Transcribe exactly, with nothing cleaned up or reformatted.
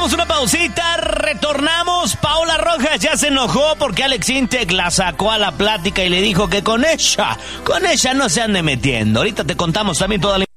Vamos a una pausita, retornamos. Paola Rojas ya se enojó porque Alex Intec la sacó a la plática y le dijo que con ella, con ella no se ande metiendo. Ahorita te contamos también toda la